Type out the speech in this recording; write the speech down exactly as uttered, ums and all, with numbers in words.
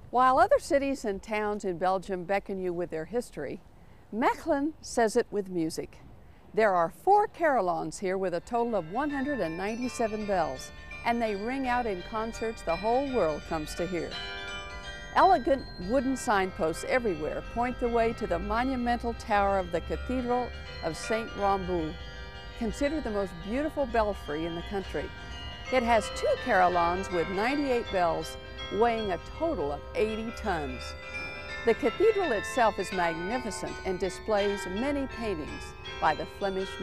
While other cities and towns in Belgium beckon you with their history, Mechelen says it with music. There are four carillons here with a total of one hundred ninety-seven bells, and they ring out in concerts the whole world comes to hear. Elegant wooden signposts everywhere point the way to the monumental tower of the Cathedral of Saint Rombaut, considered the most beautiful belfry in the country. It has two carillons with ninety-eight bells, weighing a total of eighty tons. The cathedral itself is magnificent and displays many paintings by the Flemish